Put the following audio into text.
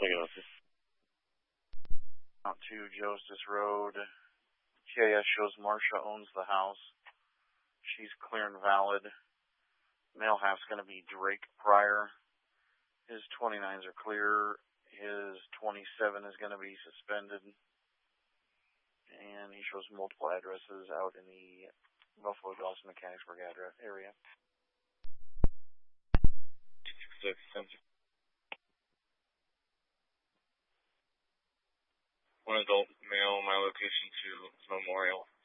can help you? Out to Justice Road. GIS shows Marsha owns the house. She's clear and valid. Male half's going to be Drake Pryor. His 29s are clear. His 27 is going to be suspended. And he shows multiple addresses out in the Buffalo Dawson Mechanicsburg area. 266. One adult male, my location to Memorial.